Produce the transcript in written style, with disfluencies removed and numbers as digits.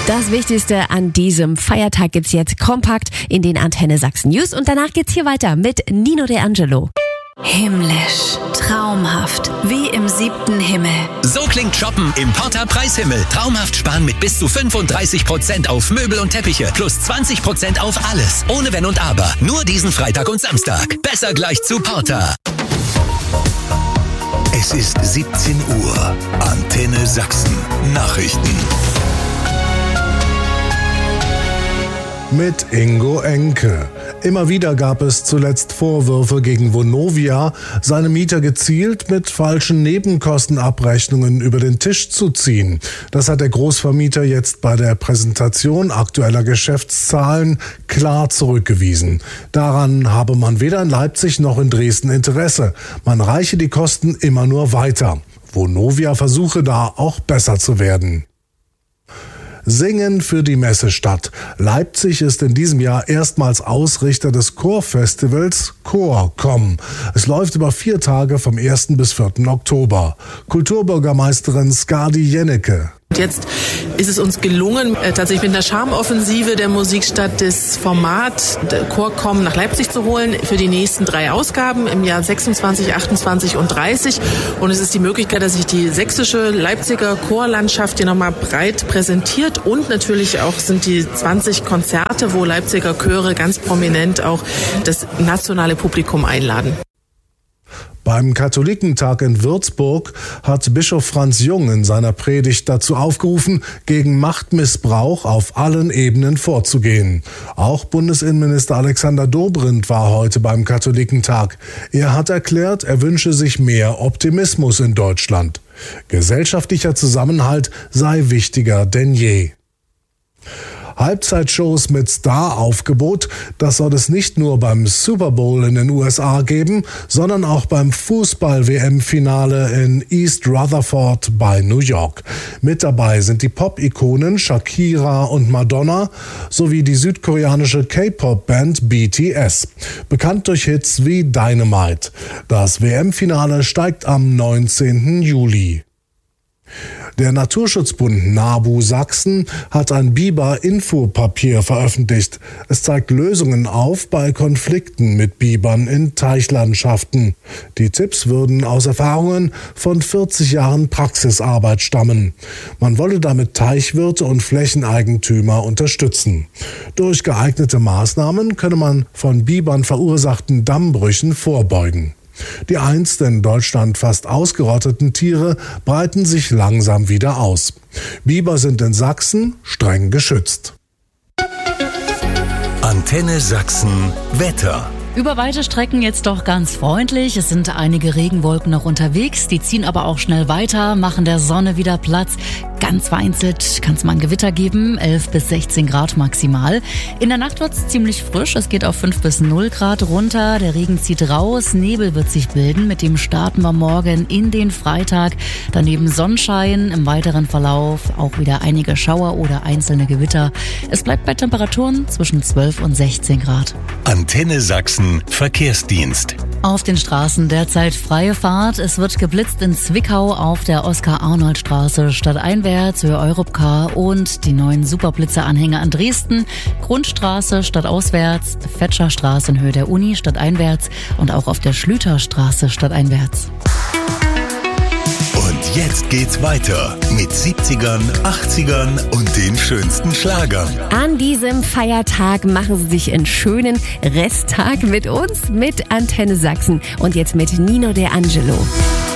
Das Wichtigste an diesem Feiertag gibt's jetzt kompakt in den Antenne Sachsen News und danach geht's hier weiter mit Nino De Angelo. Himmlisch, traumhaft, wie im 7. Himmel. So klingt Shoppen im Porta Preishimmel. Traumhaft sparen mit bis zu 35% auf Möbel und Teppiche plus 20% auf alles. Ohne Wenn und Aber. Nur diesen Freitag und Samstag. Besser gleich zu Porta. Es ist 17 Uhr. Antenne Sachsen. Nachrichten. Mit Ingo Enke. Immer wieder gab es zuletzt Vorwürfe gegen Vonovia, seine Mieter gezielt mit falschen Nebenkostenabrechnungen über den Tisch zu ziehen. Das hat der Großvermieter jetzt bei der Präsentation aktueller Geschäftszahlen klar zurückgewiesen. Daran habe man weder in Leipzig noch in Dresden Interesse. Man reiche die Kosten immer nur weiter. Vonovia versuche da auch besser zu werden. Singen für die Messestadt. Leipzig ist in diesem Jahr erstmals Ausrichter des Chorfestivals Chor.com. Es läuft über 4 Tage vom 1. bis 4. Oktober. Kulturbürgermeisterin Skadi Jennecke. Jetzt ist es uns gelungen, tatsächlich mit einer Charmoffensive der Musikstadt das Format Chor.com nach Leipzig zu holen für die nächsten 3 Ausgaben im Jahr 26, 28 und 30. Und es ist die Möglichkeit, dass sich die sächsische Leipziger Chorlandschaft hier nochmal breit präsentiert. Und natürlich auch sind die 20 Konzerte, wo Leipziger Chöre ganz prominent auch das nationale Publikum einladen. Beim Katholikentag in Würzburg hat Bischof Franz Jung in seiner Predigt dazu aufgerufen, gegen Machtmissbrauch auf allen Ebenen vorzugehen. Auch Bundesinnenminister Alexander Dobrindt war heute beim Katholikentag. Er hat erklärt, er wünsche sich mehr Optimismus in Deutschland. Gesellschaftlicher Zusammenhalt sei wichtiger denn je. Halbzeitshows mit Star-Aufgebot, das soll es nicht nur beim Super Bowl in den USA geben, sondern auch beim Fußball-WM-Finale in East Rutherford bei New York. Mit dabei sind die Pop-Ikonen Shakira und Madonna sowie die südkoreanische K-Pop-Band BTS, bekannt durch Hits wie Dynamite. Das WM-Finale steigt am 19. Juli. Der Naturschutzbund NABU Sachsen hat ein Biber-Infopapier veröffentlicht. Es zeigt Lösungen auf bei Konflikten mit Bibern in Teichlandschaften. Die Tipps würden aus Erfahrungen von 40 Jahren Praxisarbeit stammen. Man wolle damit Teichwirte und Flächeneigentümer unterstützen. Durch geeignete Maßnahmen könne man von Bibern verursachten Dammbrüchen vorbeugen. Die einst in Deutschland fast ausgerotteten Tiere breiten sich langsam wieder aus. Biber sind in Sachsen streng geschützt. Antenne Sachsen Wetter. Über weite Strecken jetzt doch ganz freundlich. Es sind einige Regenwolken noch unterwegs, die ziehen aber auch schnell weiter, machen der Sonne wieder Platz. Ganz vereinzelt kann es mal ein Gewitter geben, 11 bis 16 Grad maximal. In der Nacht wird es ziemlich frisch, es geht auf 5 bis 0 Grad runter. Der Regen zieht raus, Nebel wird sich bilden, mit dem starten wir morgen in den Freitag. Daneben Sonnenschein, im weiteren Verlauf auch wieder einige Schauer oder einzelne Gewitter. Es bleibt bei Temperaturen zwischen 12 und 16 Grad. Antenne Sachsen Verkehrsdienst. Auf den Straßen derzeit freie Fahrt. Es wird geblitzt in Zwickau auf der Oskar-Arnold-Straße stadteinwärts, Höhe Europcar und die neuen Superblitzer-Anhänger an Dresden. Grundstraße stadtauswärts, Fetscherstraße in Höhe der Uni stadteinwärts und auch auf der Schlüterstraße stadteinwärts. Und jetzt geht's weiter mit 70ern, 80ern und den schönsten Schlagern. An diesem Feiertag machen Sie sich einen schönen Resttag mit uns, mit Antenne Sachsen und jetzt mit Nino De Angelo.